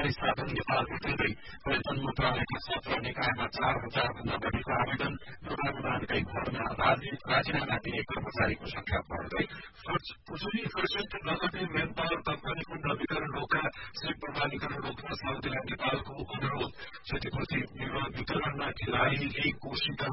सरकारी साधन नेपालको हुँदै पर्यटन मन्त्रालयका सत्र निकायमा 4,000 भन्दा बढीको आवेदन पूर्वानुमानकै भरमा राजीनामा दिने कर्मचारीको संख्या बढ्दै 40% नगदे म्यान पावर कम्पनीको नवीकरण रोका श्री प्रमाणीकरण रोक्न साउदीलाई नेपालको अनुरोध क्षतिपूर्ति वितरणमा ढिलाइले कोशिका